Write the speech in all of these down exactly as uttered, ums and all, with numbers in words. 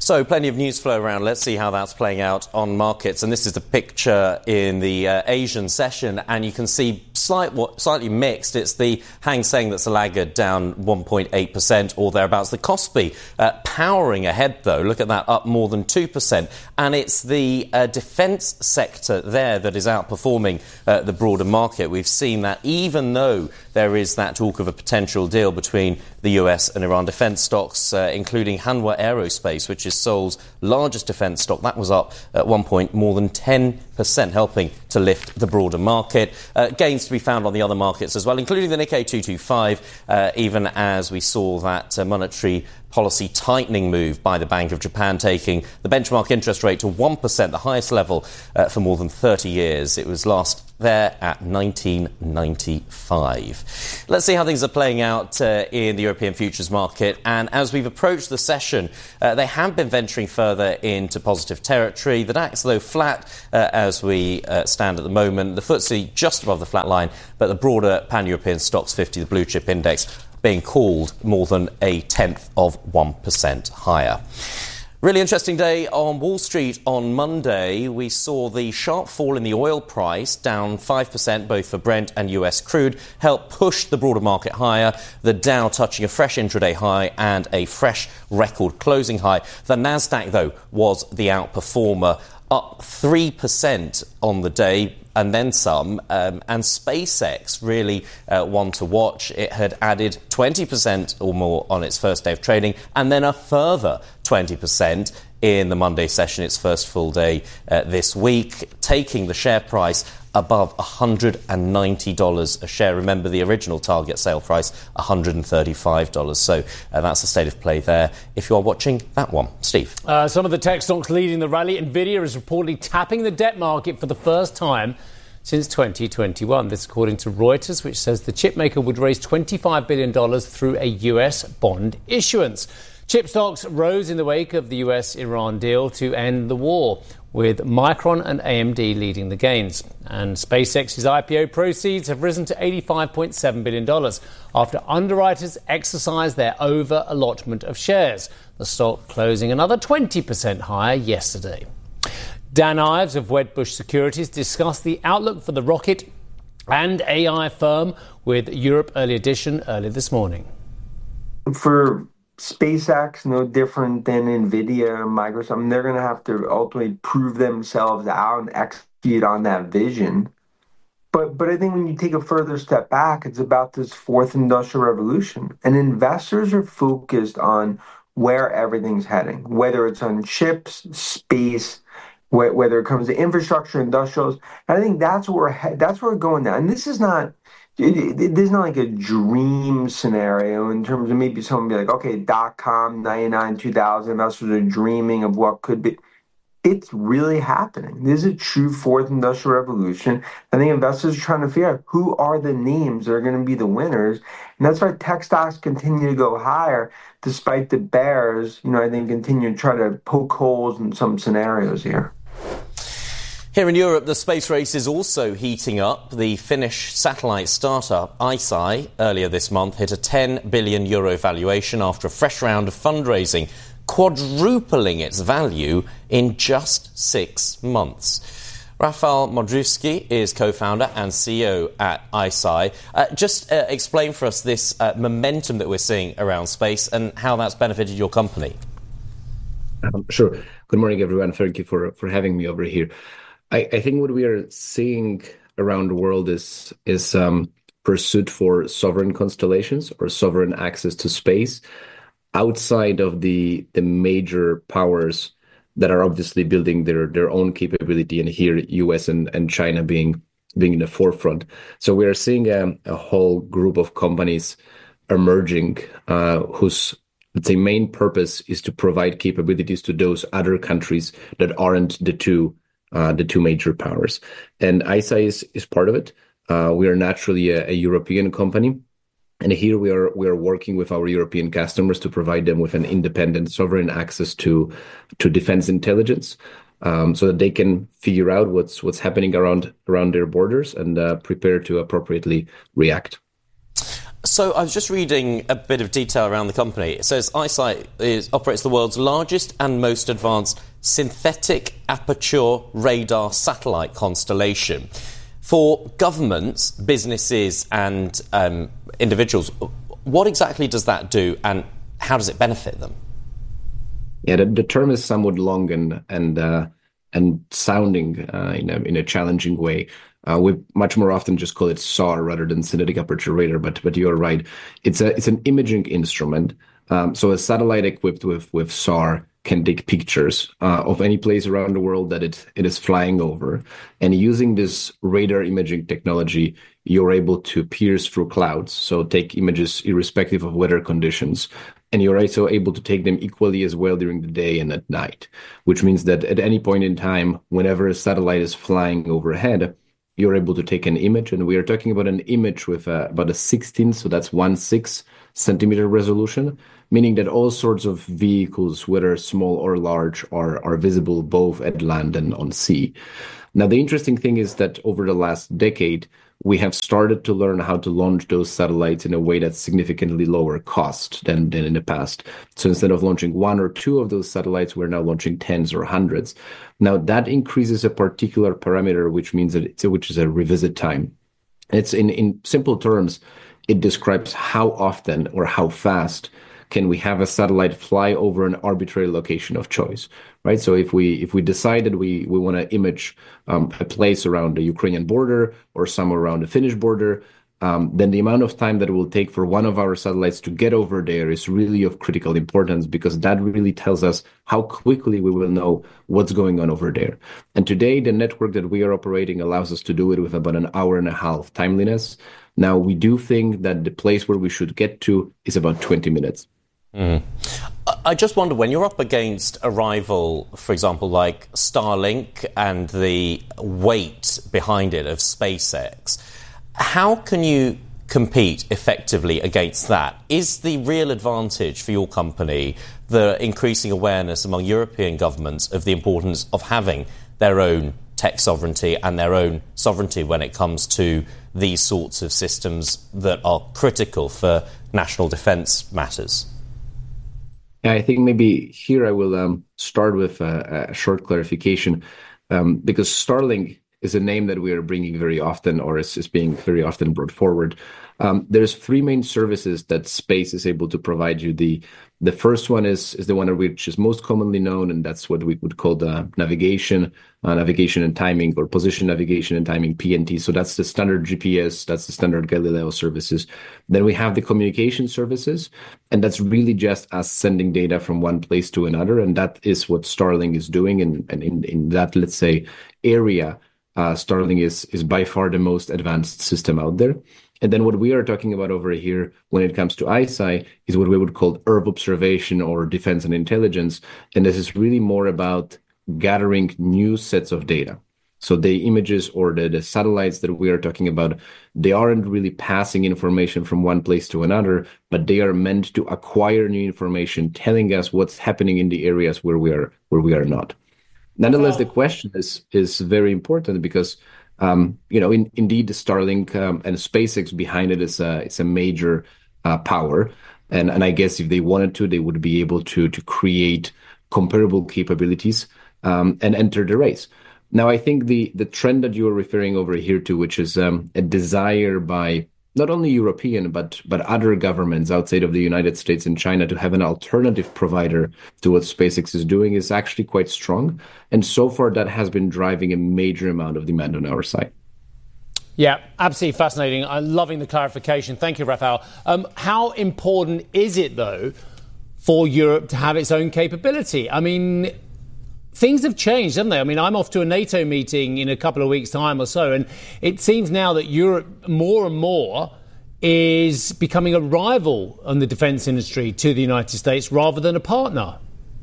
So plenty of news flow around. Let's see how that's playing out on markets. And this is the picture in the uh, Asian session. And you can see slight, what, slightly mixed. It's the Hang Seng that's a laggard, down one point eight percent or thereabouts. The Kospi uh, powering ahead, though. Look at that, up more than two percent. And it's the uh, defence sector there that is outperforming uh, the broader market. We've seen that even though there is that talk of a potential deal between the U S and Iran, defence stocks, uh, including Hanwha Aerospace, which is Seoul's largest defence stock, that was up at one point more than ten percent, helping to lift the broader market. Uh, gains to be found on the other markets as well, including the Nikkei two twenty-five, uh, even as we saw that uh, monetary policy tightening move by the Bank of Japan, taking the benchmark interest rate to one percent, the highest level uh, for more than thirty years. It was last there at nineteen ninety-five. Let's see how things are playing out uh, in the European futures market. And as we've approached the session, uh, they have been venturing further into positive territory. The DAX, though, flat uh, as we uh, stand at the moment. The F T S E just above the flat line, but the broader pan-European stocks fifty, the blue chip index, being called more than a tenth of one percent higher. Really interesting day on Wall Street on Monday. We saw the sharp fall in the oil price, down five percent both for Brent and U S crude, helped push the broader market higher. The Dow touching a fresh intraday high and a fresh record closing high. The Nasdaq, though, was the outperformer, up three percent on the day and then some. Um, and SpaceX, really uh, one to watch. It had added twenty percent or more on its first day of trading, and then a further twenty percent in the Monday session, its first full day uh, this week, taking the share price above one hundred ninety dollars a share. Remember, the original target sale price, one hundred thirty-five dollars. So uh, that's the state of play there, if you are watching that one. Steve? Uh, some of the tech stocks leading the rally. Nvidia is reportedly tapping the debt market for the first time since twenty twenty-one. This according to Reuters, which says the chipmaker would raise twenty-five billion dollars through a U S bond issuance. Chip stocks rose in the wake of the U S-Iran deal to end the war, with Micron and A M D leading the gains. And SpaceX's I P O proceeds have risen to eighty-five point seven billion dollars after underwriters exercised their over-allotment of shares. The stock closing another twenty percent higher yesterday. Dan Ives of Wedbush Securities discussed the outlook for the rocket and A I firm with Europe Early Edition earlier this morning. For SpaceX, no different than NVIDIA or Microsoft, I mean, they're going to have to ultimately prove themselves out and execute on that vision. But but I think when you take a further step back, it's about this fourth industrial revolution. And investors are focused on where everything's heading, whether it's on chips, space, wh- whether it comes to infrastructure, industrials. And I think that's where we're, he- that's where we're going now. And this is not... It, it, there's not like a dream scenario in terms of maybe someone be like, okay, dot-com, ninety-nine, two thousand, investors are dreaming of what could be. It's really happening. This is a true fourth industrial revolution. I think investors are trying to figure out who are the names that are going to be the winners. And that's why tech stocks continue to go higher, despite the bears, you know, I think continue to try to poke holes in some scenarios here. Here in Europe, the space race is also heating up. The Finnish satellite startup ICEYE earlier this month hit a ten billion euro valuation after a fresh round of fundraising, quadrupling its value in just six months. Rafał Modrzewski is co-founder and C E O at ICEYE. Uh, just uh, explain for us this uh, momentum that we're seeing around space and how that's benefited your company. Um, sure. Good morning, everyone. Thank you for, for having me over here. I, I think what we are seeing around the world is is um, pursuit for sovereign constellations or sovereign access to space outside of the the major powers that are obviously building their, their own capability, and here U S and, and China being being in the forefront. So we are seeing a, a whole group of companies emerging uh, whose, let's say, main purpose is to provide capabilities to those other countries that aren't the two Uh, the two major powers. And ICEYE is, is part of it. Uh, we are naturally a, a European company. And here we are we are working with our European customers to provide them with an independent sovereign access to to defense intelligence, um, so that they can figure out what's what's happening around around their borders and uh, prepare to appropriately react. So I was just reading a bit of detail around the company. It says ICEYE is, operates the world's largest and most advanced synthetic aperture radar satellite constellation. For governments, businesses and um, individuals, what exactly does that do and how does it benefit them? Yeah, the, the term is somewhat long and and uh, and sounding uh, in a in a challenging way. Uh, we much more often just call it S A R rather than synthetic aperture radar. But but you're right, it's a it's an imaging instrument. Um, so a satellite equipped with with S A R can take pictures uh, of any place around the world that it it is flying over, and using this radar imaging technology, you're able to pierce through clouds. So take images irrespective of weather conditions. And you're also able to take them equally as well during the day and at night, which means that at any point in time, whenever a satellite is flying overhead, you're able to take an image. And we are talking about an image with uh, about a sixteen, so that's one six centimeter resolution, meaning that all sorts of vehicles, whether small or large, are, are visible both at land and on sea. Now, the interesting thing is that over the last decade, we have started to learn how to launch those satellites in a way that's significantly lower cost than, than in the past. So instead of launching one or two of those satellites, we're now launching tens or hundreds. Now that increases a particular parameter, which means that it's, which is a revisit time. It's in, in simple terms, it describes how often or how fast can we have a satellite fly over an arbitrary location of choice, right? So if we if we decide that we, we want to image um, a place around the Ukrainian border or somewhere around the Finnish border, um, then the amount of time that it will take for one of our satellites to get over there is really of critical importance, because that really tells us how quickly we will know what's going on over there. And today, the network that we are operating allows us to do it with about an hour and a half timeliness. Now, we do think that the place where we should get to is about twenty minutes. Mm. I just wonder, when you're up against a rival, for example, like Starlink and the weight behind it of SpaceX, how can you compete effectively against that? Is the real advantage for your company the increasing awareness among European governments of the importance of having their own tech sovereignty and their own sovereignty when it comes to these sorts of systems that are critical for national defence matters? I think maybe here I will um, start with a, a short clarification, um, because Starlink is a name that we are bringing very often, or is, is being very often brought forward. Um, there's three main services that space is able to provide you. The the first one is is the one which is most commonly known, and that's what we would call the navigation, uh, navigation and timing, or position navigation and timing, P N T. So that's the standard G P S, that's the standard Galileo services. Then we have the communication services, and that's really just us sending data from one place to another, and that is what Starlink is doing. And, and in, in that, let's say, area, uh, Starlink is is by far the most advanced system out there. And then what we are talking about over here when it comes to ICEYE is what we would call Earth observation or defense and intelligence. And this is really more about gathering new sets of data. So the images or the, the satellites that we are talking about, they aren't really passing information from one place to another, but they are meant to acquire new information, telling us what's happening in the areas where we are where we are not. Nonetheless, the question is is very important because Um, you know, in, indeed, Starlink um, and SpaceX behind it is a, it's a major uh, power. And, and I guess if they wanted to, they would be able to, to create comparable capabilities um, and enter the race. Now, I think the, the trend that you are referring over here to, which is um, a desire by not only European, but but other governments outside of the United States and China to have an alternative provider to what SpaceX is doing, is actually quite strong. And so far, that has been driving a major amount of demand on our side. Yeah, absolutely fascinating. I'm loving the clarification. Thank you, Rafael. Um, how important is it, though, for Europe to have its own capability? I mean, things have changed, haven't they? I mean, I'm off to a NATO meeting in a couple of weeks' time or so, and it seems now that Europe more and more is becoming a rival in the defence industry to the United States rather than a partner.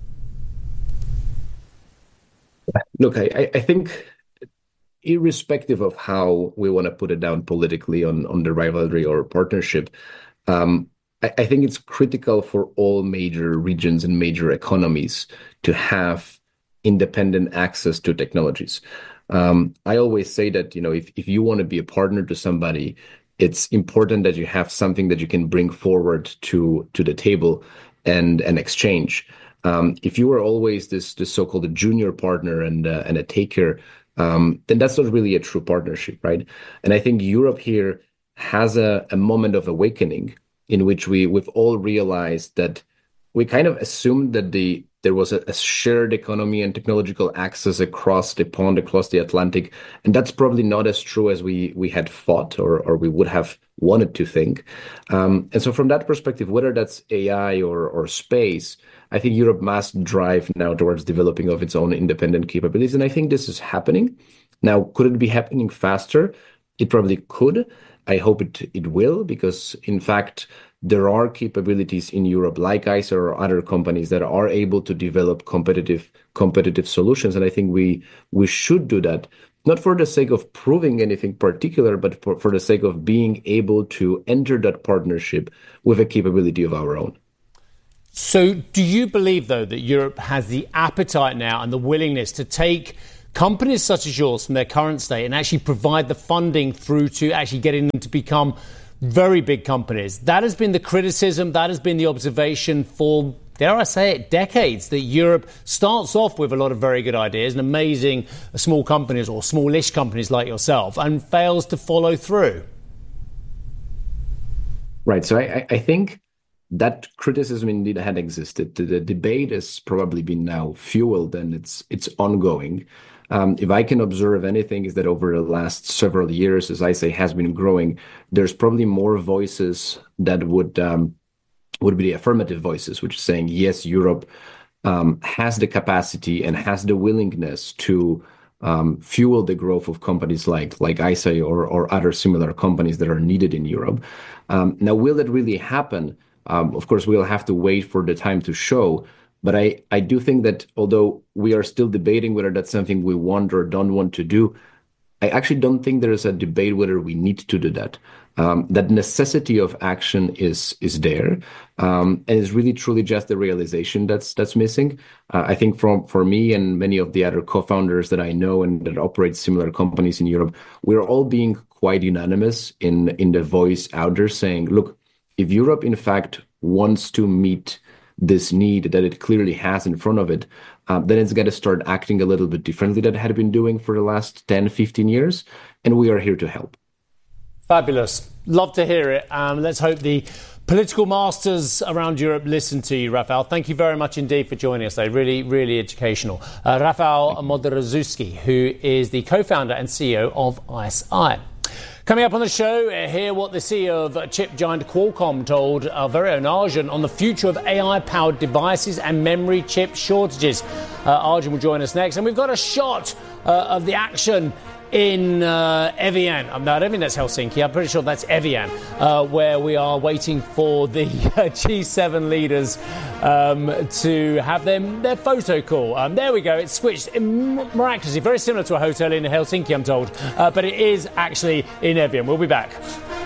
Look, I, I think irrespective of how we want to put it down politically on, on the rivalry or partnership, um, I, I think it's critical for all major regions and major economies to have independent access to technologies. Um, I always say that, you know, if, if you want to be a partner to somebody, it's important that you have something that you can bring forward to to the table and and exchange. Um, if you were always this this so-called junior partner and uh, and a taker, um, then that's not really a true partnership, right? And I think Europe here has a, a moment of awakening in which we we've all realized that we kind of assumed that the there was a, a shared economy and technological access across the pond, across the Atlantic, and that's probably not as true as we we had thought or or we would have wanted to think. Um, and so, from that perspective, whether that's A I or or space, I think Europe must drive now towards developing of its own independent capabilities, and I think this is happening. Now, could it be happening faster? It probably could. I hope it it will, because in fact, there are capabilities in Europe, like I C E R or other companies, that are able to develop competitive competitive solutions, and I think we we should do that, not for the sake of proving anything particular, but for, for the sake of being able to enter that partnership with a capability of our own. So, do you believe, though, that Europe has the appetite now and the willingness to take companies such as yours from their current state and actually provide the funding through to actually getting them to become very big companies? That has been the criticism, that has been the observation for, dare I say it, decades, that Europe starts off with a lot of very good ideas and amazing small companies or smallish companies like yourself and fails to follow through. Right. So I, I think that criticism indeed had existed. The, the debate has probably been now fueled and it's it's ongoing. Um, if I can observe anything, is that over the last several years, as I say, has been growing, there's probably more voices that would um, would be the affirmative voices, which is saying, yes, Europe um, has the capacity and has the willingness to um, fuel the growth of companies like like I C E R or, or other similar companies that are needed in Europe. Um, now, will that really happen? Um, of course, we'll have to wait for the time to show. But I, I do think that although we are still debating whether that's something we want or don't want to do, I actually don't think there is a debate whether we need to do that. Um, that necessity of action is is there, um, and it's really truly just the realization that's that's missing. Uh, I think from for me and many of the other co-founders that I know and that operate similar companies in Europe, we're all being quite unanimous in in the voice out there saying, look, if Europe in fact wants to meet this need that it clearly has in front of it, uh, then it's got to start acting a little bit differently than it had been doing for the last ten, fifteen years. And we are here to help. Fabulous. Love to hear it. Um, let's hope the political masters around Europe listen to you, Rafał. Thank you very much indeed for joining us today. Really, really educational. Uh, Rafał Modrzewski, who is the co-founder and C E O of I C E R. Coming up on the show, hear what the C E O of chip giant Qualcomm told our very own Arjun on the future of A I-powered devices and memory chip shortages. Uh, Arjun will join us next. And we've got a shot uh, of the action in uh, Evian. Um, no, I don't think that's Helsinki. I'm pretty sure that's Evian, uh, where we are waiting for the uh, G seven leaders um, to have them, their photo call. Um, there we go. It's switched miraculously. Very similar to a hotel in Helsinki, I'm told. Uh, but it is actually in Evian. We'll be back.